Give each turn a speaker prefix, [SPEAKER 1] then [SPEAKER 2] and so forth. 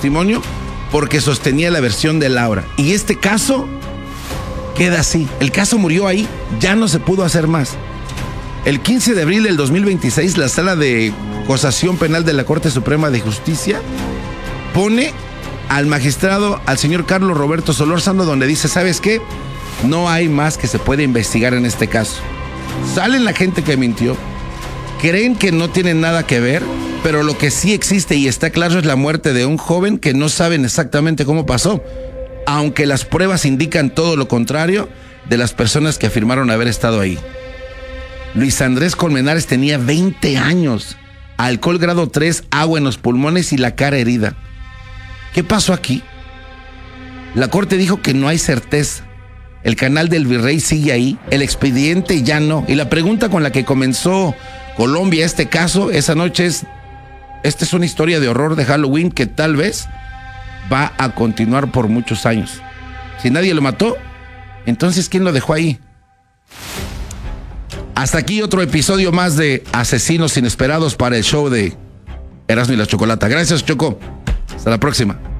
[SPEAKER 1] testimonio porque sostenía la versión de Laura. Y este caso queda así. El caso murió ahí, ya no se pudo hacer más. El 15 de abril del 2026, la Sala de Acusación Penal de la Corte Suprema de Justicia pone al magistrado, al señor Carlos Roberto Solórzano, donde dice, ¿sabes qué? No hay más que se puede investigar en este caso. Salen la gente que mintió, creen que no tienen nada que ver, pero lo que sí existe y está claro es la muerte de un joven que no saben exactamente cómo pasó, aunque las pruebas indican todo lo contrario de las personas que afirmaron haber estado ahí. Luis Andrés Colmenares tenía 20 años, alcohol grado 3, agua en los pulmones y la cara herida. ¿Qué pasó aquí? La corte dijo que no hay certeza. El canal del Virrey sigue ahí, el expediente ya no. Y la pregunta con la que comenzó Colombia este caso esa noche es, esta es una historia de horror de Halloween que tal vez va a continuar por muchos años. Si nadie lo mató, entonces ¿quién lo dejó ahí? Hasta aquí otro episodio más de Asesinos Inesperados para el show de Erasmo y la Chocolata. Gracias, Choco. Hasta la próxima.